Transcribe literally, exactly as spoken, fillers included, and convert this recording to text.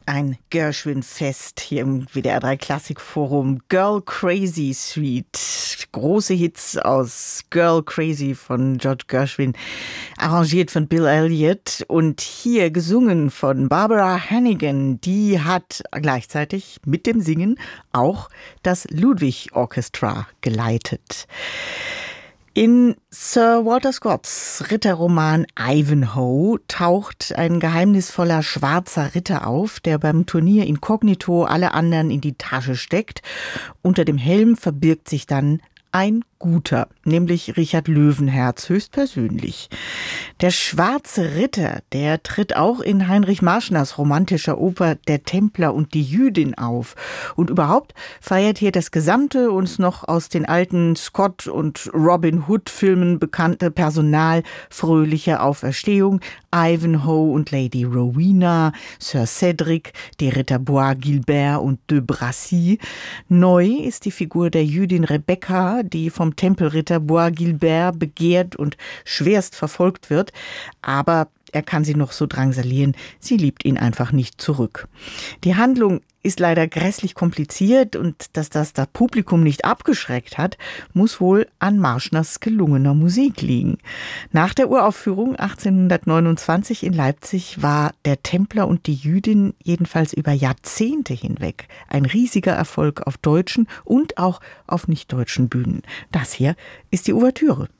Ein Gershwin-Fest hier im W D R drei Klassikforum. Girl Crazy Suite. Große Hits aus Girl Crazy von George Gershwin, arrangiert von Bill Elliott und hier gesungen von Barbara Hannigan. Die hat gleichzeitig mit dem Singen auch das Ludwig Orchestra geleitet. In Sir Walter Scotts Ritterroman Ivanhoe taucht ein geheimnisvoller schwarzer Ritter auf, der beim Turnier inkognito alle anderen in die Tasche steckt. Unter dem Helm verbirgt sich dann ein Guter, nämlich Richard Löwenherz höchstpersönlich. Der schwarze Ritter, der tritt auch in Heinrich Marschners romantischer Oper Der Templer und die Jüdin auf. Und überhaupt feiert hier das gesamte uns noch aus den alten Scott- und Robin Hood-Filmen bekannte Personal fröhliche Auferstehung. Ivanhoe und Lady Rowena, Sir Cedric, die Ritter Bois Guilbert und de Bracy. Neu ist die Figur der Jüdin Rebecca, die vom Tempelritter Bois Guilbert begehrt und schwerst verfolgt wird. Aber er kann sie noch so drangsalieren, sie liebt ihn einfach nicht zurück. Die Handlung ist leider grässlich kompliziert und dass das das Publikum nicht abgeschreckt hat, muss wohl an Marschners gelungener Musik liegen. Nach der Uraufführung achtzehnhundertneunundzwanzig in Leipzig war Der Templer und die Jüdin jedenfalls über Jahrzehnte hinweg ein riesiger Erfolg auf deutschen und auch auf nicht-deutschen Bühnen. Das hier ist die Ouvertüre.